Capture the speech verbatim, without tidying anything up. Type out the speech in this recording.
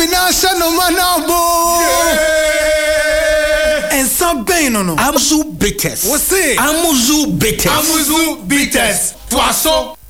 binasha no manabo. And some pain no no. Amuzu bitters. What's it? Amuzu bitters. Amuzu bitters. Twaso.